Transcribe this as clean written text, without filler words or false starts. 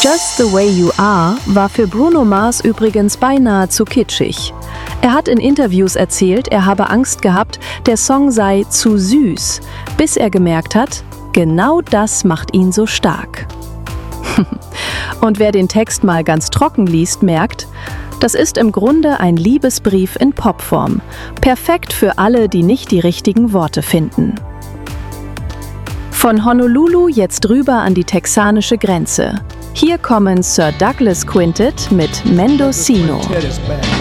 Just the Way You Are war für Bruno Mars übrigens beinahe zu kitschig. Er hat in Interviews erzählt, er habe Angst gehabt, der Song sei zu süß, bis er gemerkt hat, genau das macht ihn so stark. Und wer den Text mal ganz trocken liest, merkt, das ist im Grunde ein Liebesbrief in Popform. Perfekt für alle, die nicht die richtigen Worte finden. Von Honolulu jetzt rüber an die texanische Grenze. Hier kommen Sir Douglas Quintet mit Mendocino.